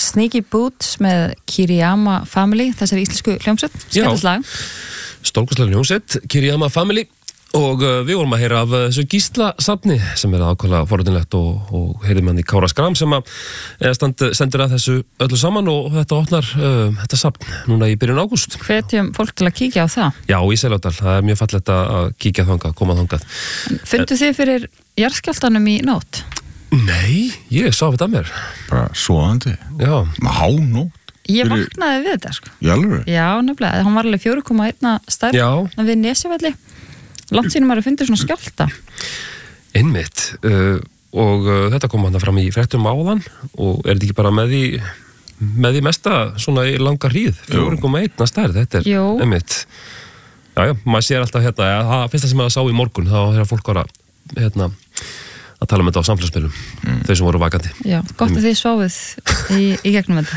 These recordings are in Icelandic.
Sneaky Boots með Kiriyama Family, þessari íslensku hljómsveit, skemmtilegt lag. Stórkostlega hljómsveit, Kiriyama Family og við vorum að heyra af þessu Gísla-safni sem ákvæmlega forvitnilegt og heyrðum hann í Kára Skram sem stendur að þessu öllu saman og þetta opnar þetta safn núna í byrjun ágúst. Hvetjum fólk til að kíkja á það? Já, í Selárdal, það mjög fallegt að kíkja þangað, koma þangað. Fundu þið fyrir jarðskjálftanum í nótt? Nei, ég sá þetta mér. Bara svoandi. Já. Hánótt. Ég vaknaði við þetta, sko. Í alveg? Já, nefnilega. Hann var alveg 4,1 stærð við Nesjavelli. Langt sínum maður fundir svona skjálfta. Einmitt. Og þetta kom hann fram í fréttum áðan og þetta ekki bara með því mesta svona í langa hríð. 4,1 stærð, þetta einmitt. Já, maður sér alltaf það fyrsta sem maður sá í morgun, þá fólk var að tala um þetta á samfélagsmiðlum, þeir sem voru vakandi. Já, gott að þið sváfuð í gegnum þetta.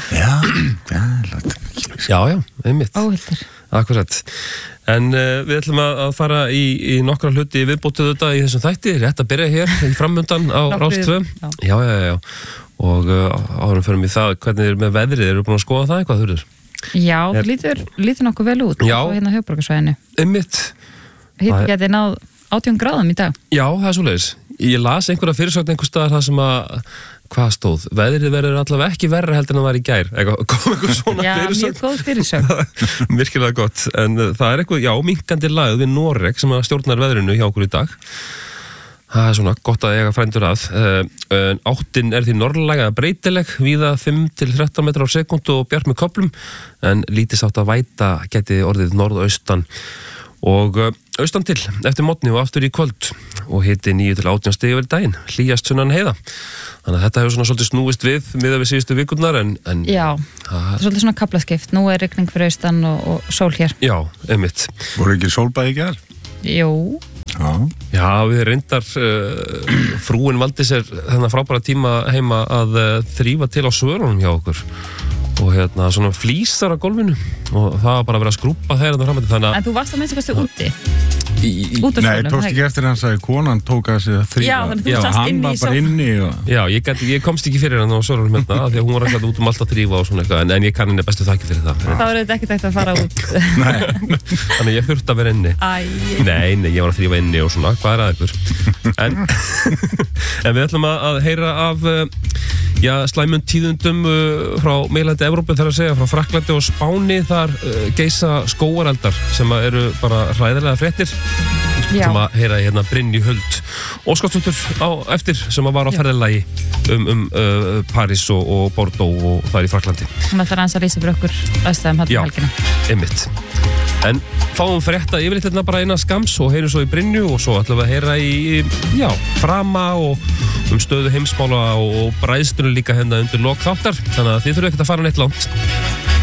Já, einmitt. Óhildir. Akkurat. En við ætlum að fara í nokkra hluti viðbótið þetta í þessum þætti, rétt að byrja hér í framöndan á Rás 2. Já. Og áðurum förum í það, hvernig er með veðrið, eru búin að skoða það eitthvað, Þuríður? Já, það lítur nokkuð vel út á hérna höfuðborgarsvæðinu. Einmitt. Hitt geti náð 18 gráðum í dag. Já, það er svoleiðis. Ég las einhverja fyrirsögn einhvers staðar það sem hvað stóð? Veðrið verður allavega ekki verra heldur en það var í gær. Kom einhver svona fyrirsögn? Já, mjög góð fyrirsögn. Virkilega gott. En það er eitthvað, minkandi lag við Noreg sem stjórnar veðrinu hjá okkur í dag. Það er svona gott að eiga frændur að. Áttin er því norðlæg eða breytileg, víða 5-13 metrar á sekúndu og bjart með köflum, en lítið sátt að væta geti orðið norðaustan. Og austan til eftir morgni og aftur í kvöld og hiti 9-18 stig yfir daginn, hlýjast sunnan heiða. Þannig að þetta hefur svona svolítið snúist miðað við síðustu vikurnar en já, það er svolítið svona kaflaskipt. Nú er rigning fyrir austan og sól hér. Já, einmitt. Voru ekki sólbæði í gær? Jú. Já, við reyndar frúin valdi sér þennan frábæra tíma heima að þrífa til á svörunum hjá okkur. Og svona flísar á gólfinu og það var bara að vera að skrúpa þegar það framöndi þannig að... En þú varst að minnst eitthvað úti? Nei, tókst ekki eftir hans að konan tók að sig að þrífa. Já, þannig að þú sast inni í sófanum. Já, ég komst ekki fyrir hann á sorunum hérna því að hún var alltaf út út að þrífa og svona eitthvað en ég kann henni bestu þakki fyrir það. Það var eitthvað ekkert að fara út. Þannig ég þurfti að vera inni. Nei, ég var að þrífa inni og svona, hvað er að ykkur? En við ætlum að heyra af slæmum tíðundum frá meginlandi Evrópu, þar að segja frá Frakklandi og Spáni. Þar geisa skógareldar sem eru bara hræðilega fréttir. Sem að heyra í Brynju Huld Óskarsdóttur á eftir sem að var á ferðalagi París og Bordeaux og það í Frakklandi. Hún ætlar aðeins að lýsa fyrir okkur aðstæðum helgina. Einmitt. En fáum frétta yfirleitt bara innan skams og heyrum svo í Brynju og svo ætlum við að heyra í frama og stöðu heimsmála og bræðstunum líka undir lok þáttar. Þannig að þið þurfum ekkert að fara neitt langt.